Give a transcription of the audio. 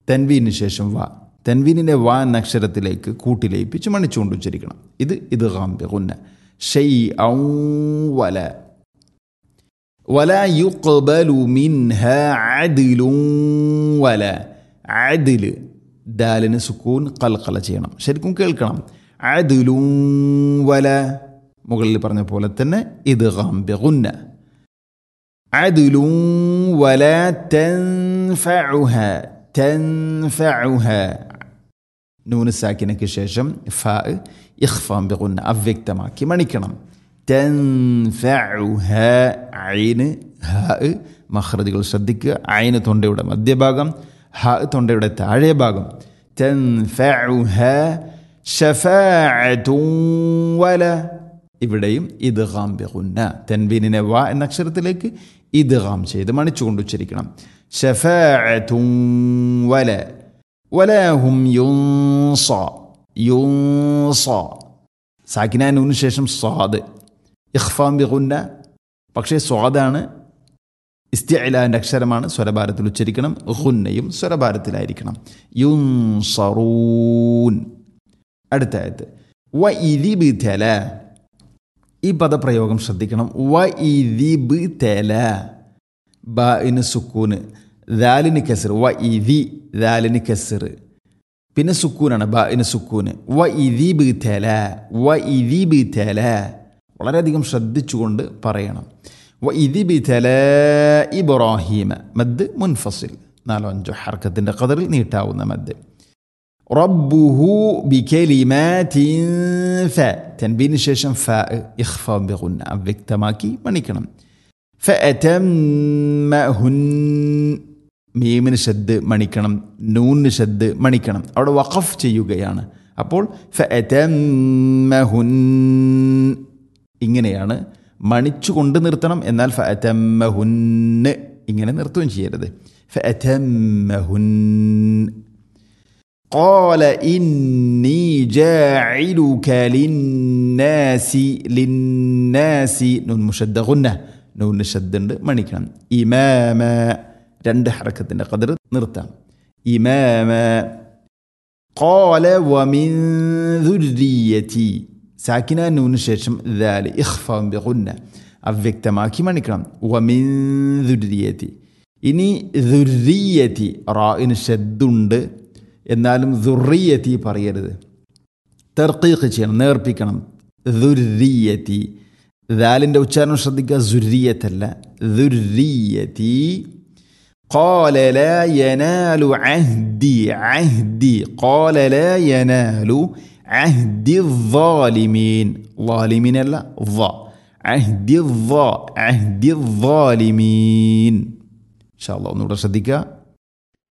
തൻവീനു ശേഷം വ. തൻവീനിനെ വ എന്ന അക്ഷരത്തിലേക്ക് കൂട്ടിലയിപ്പിച്ച് മണിച്ചുകൊണ്ട് ഉച്ചരിക്കണം. ഇത് ഇദ്ഗാം ബിഗുന്ന. ഷൈഅൻ വല വലാ യുഖ്ബലു മിൻഹാ അദ്ലുൻ വല. അദ്ല് ദാലിന് സുക്കൂൻ ഖൽഖല ചെയ്യണം. ശരിക്കും കേൾക്കണം. അദ്ലുൻ വല. മുകളിൽ പറഞ്ഞ പോലെ തന്നെ ഇദ്ഗാം ബിഗുന്ന. അദ്ലുൻ വലാ തൻഫഉഹ. തൻഫഉഹ നൂന് സാക്കിനയ്ക്ക് ശേഷം ഫ ഇഖ്ഫാം ബിഗുന്ന അവ്യക്തമാക്കി മണിക്കണം. തൻഫഉഹ. ഐന് ഹ മഖ്റജുകൾ ശ്രദ്ധിക്കുക. ഐന് തൊണ്ടയുടെ മധ്യഭാഗം, ഹ തൊണ്ടയുടെ താഴെ ഭാഗം. തൻഫഉഹ ശഫാഅതുൻ വല. ഇവിടെയും ഇദ്ഗാം ബിഗുന്ന. തൻവീനിനെ വ എന്ന അക്ഷരത്തിലേക്ക് ഇദ്ഗാം ചെയ്ത് മണിച്ചുകൊണ്ട് ഉച്ചരിക്കണം. ശഫാഅതുൻ വല വലാഹും യുൻസ. യുൻസ സാക്കിന നൂന് ശേഷം സ്വാദ് ഇഖ്ഫാം ബിഗുന്ന. പക്ഷേ സ്വാദാണ് ഇസ്തിഅലാന്റെ അക്ഷരമാണ്, സ്വരഭാരത്തിൽ ഉച്ചരിക്കണം. ഗുന്നയും സ്വരഭാരത്തിലായിരിക്കണം. യുൻസറൂൻ. അടുത്ത ആയത്ത് വഇദിബ്തല. ഈ പദപ്രയോഗം ശ്രദ്ധിക്കണം. വഇദിബ്തല. ബാഇന് സുക്കൂന്, ദാലിന് കസ്ർ. വഇദി ദാലിന് കസ്ർ, പിന്നെ സുക്കൂനാണ് ബാഇന് സുക്കൂന്. വഇദിബ്തല. വഇദിബ്തല. വളരെയധികം ശ്രദ്ധിച്ചുകൊണ്ട് പറയണം. വഇദിബ്തല ഇബ്രാഹീമ. മദ് മുൻഫസിൽ, 4-5 ഹർക്കത്തിൻ്റെ ഖദറിൽ നീട്ടാവുന്ന മദ്. റബ്ബുഹു ബികലിമാതിൻ ഫ. തൻബീന് ശേഷം ഫ ഇഖ്ഫാ ബിഗുന്ന അവ്യക്തമാക്കി മണിക്കണം. ഫഅതമ്മഹുൻ. മീമിന് ഷദ് മണിക്കണം, നൂന് ഷദ് മണിക്കണം. അവിടെ വഖഫ് ചെയ്യുകയാണ്. അപ്പോൾ ഫഅതമ്മഹുൻ ഇങ്ങനെയാണ് മണിച്ചുകൊണ്ട് നിർത്തണം. എന്നാൽ ഫഅതമ്മഹുൻ ഇങ്ങനെ നിർത്തുകയും ചെയ്യരുത്. ഫഅതമ്മഹുൻ. ഖാല ഇന്നി ജാഇലുക ലിന്നാസി. ലിന്നാസി നൂൻ മുഷദ്ദ ഗുന്ന. നൂന് ഷദ്ദുണ്ട് മണിക്കണം. ഇമാമ 2 ഹറക്കത്തിൻ്റെ ഖദർ നിർത്താം. ഇമാമ. ഖാല വമിൻ ദുർരിയതി. സാക്കിന നൂന് ശേഷം ദാൽ ഇഖ്ഫാം ബിഗുന്ന അവ്യക്തമാക്കി മണിക്കണം. വമിൻ ദുർരിയതി. ഇനി ദുർരിയതി റാഇന് ഷദ്ദുണ്ട്, എന്നാലും ദുർരിയതി പറയരുത്. തർഖീഖ് ചെയ്യണം, നേർപ്പിക്കണം. ദുർരിയതി. ദാലിൻ്റെ ഉച്ചാരണം ശ്രദ്ധിക്കുക. സുരിയത്തല്ല, ദുർരിയതി. قال لا ينال عهدي. عهدي. قال لا ينال عهد الظالمين. ظالمين لا ظا. عهد الظا. عهد الظالمين. إن شاء الله نور صديقة.